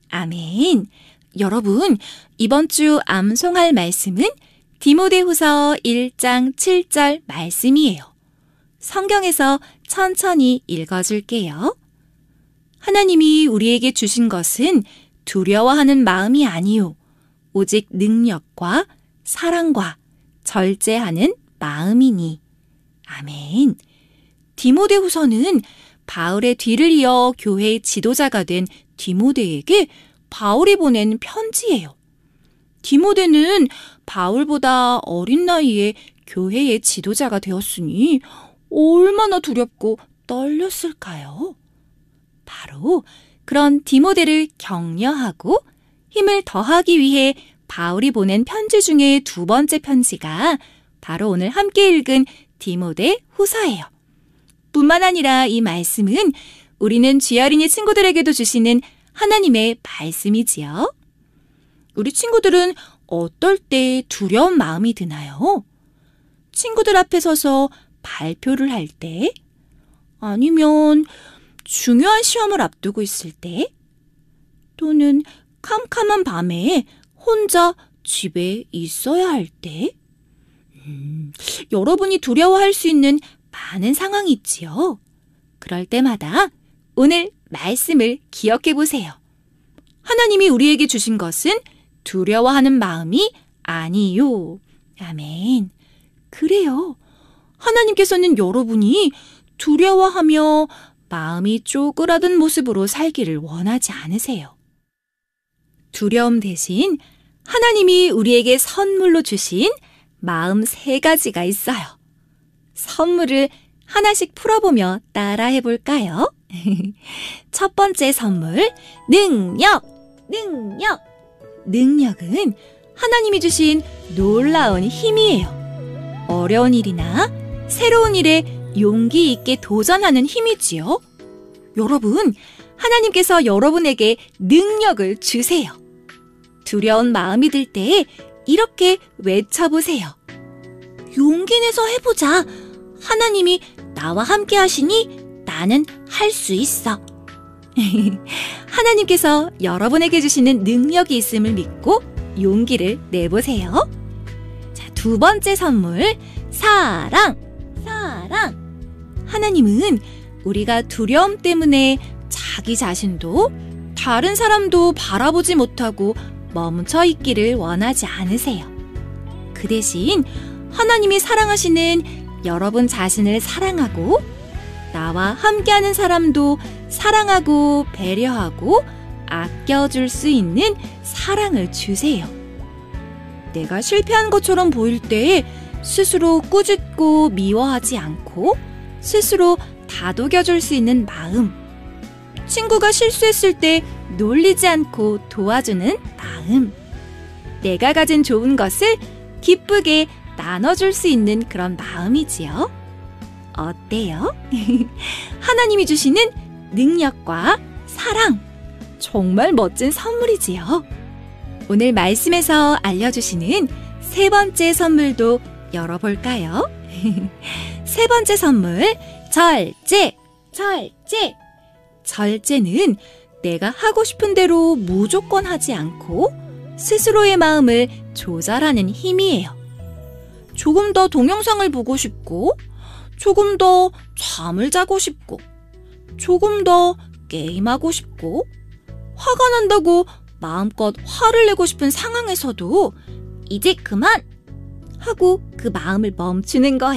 아멘. 여러분, 이번 주 암송할 말씀은 디모데후서 1장 7절 말씀이에요. 성경에서 천천히 읽어줄게요. 하나님이 우리에게 주신 것은 두려워하는 마음이 아니요 오직 능력과 사랑과 절제하는 마음이니. 아멘. 디모데후서는 바울의 뒤를 이어 교회의 지도자가 된 디모데에게 바울이 보낸 편지예요. 디모데는 바울보다 어린 나이에 교회의 지도자가 되었으니 얼마나 두렵고 떨렸을까요? 바로 그런 디모데를 격려하고 힘을 더하기 위해 바울이 보낸 편지 중에 두 번째 편지가 바로 오늘 함께 읽은 디모데 후서예요. 뿐만 아니라 이 말씀은 우리는 쥐어린이 친구들에게도 주시는 하나님의 말씀이지요. 우리 친구들은 어떨 때 두려운 마음이 드나요? 친구들 앞에 서서 발표를 할 때? 아니면 중요한 시험을 앞두고 있을 때? 또는 캄캄한 밤에 혼자 집에 있어야 할 때? 여러분이 두려워할 수 있는 많은 상황이 있지요. 그럴 때마다 오늘 말씀을 기억해 보세요. 하나님이 우리에게 주신 것은 두려워하는 마음이 아니요. 아멘. 그래요. 하나님께서는 여러분이 두려워하며 마음이 쪼그라든 모습으로 살기를 원하지 않으세요. 두려움 대신 하나님이 우리에게 선물로 주신 마음 3가지가 있어요. 선물을 하나씩 풀어보며 따라해 볼까요? 첫 번째 선물, 능력. 능력은 하나님이 주신 놀라운 힘이에요. 어려운 일이나 새로운 일에 용기 있게 도전하는 힘이지요. 여러분, 하나님께서 여러분에게 능력을 주세요. 두려운 마음이 들 때 이렇게 외쳐보세요. 용기 내서 해보자. 하나님이 나와 함께 하시니 나는 할 수 있어. 하나님께서 여러분에게 주시는 능력이 있음을 믿고 용기를 내보세요. 자, 두 번째 선물, 사랑. 하나님은 우리가 두려움 때문에 자기 자신도 다른 사람도 바라보지 못하고 멈춰 있기를 원하지 않으세요. 그 대신 하나님이 사랑하시는 여러분 자신을 사랑하고 나와 함께하는 사람도 사랑하고 배려하고 아껴줄 수 있는 사랑을 주세요. 내가 실패한 것처럼 보일 때 스스로 꾸짖고 미워하지 않고 스스로 다독여줄 수 있는 마음. 친구가 실수했을 때 놀리지 않고 도와주는 마음. 내가 가진 좋은 것을 기쁘게 나눠줄 수 있는 그런 마음이지요. 어때요? 하나님이 주시는 능력과 사랑. 정말 멋진 선물이지요. 오늘 말씀에서 알려주시는 세 번째 선물도 열어볼까요? 세 번째 선물, 절제. 절제는 내가 하고 싶은 대로 무조건 하지 않고 스스로의 마음을 조절하는 힘이에요. 조금 더 동영상을 보고 싶고, 조금 더 잠을 자고 싶고, 조금 더 게임하고 싶고, 화가 난다고 마음껏 화를 내고 싶은 상황에서도 이제 그만! 하고 그 마음을 멈추는 거예요.